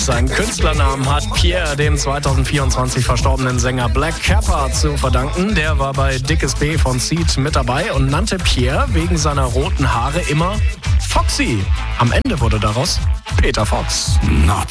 Seinen Künstlernamen hat Pierre dem 2024 verstorbenen Sänger Black Capper zu verdanken. Der war bei Dickes B von Seed mit dabei und nannte Pierre wegen seiner roten Haare immer Foxy. Am Ende wurde daraus Peter Fox.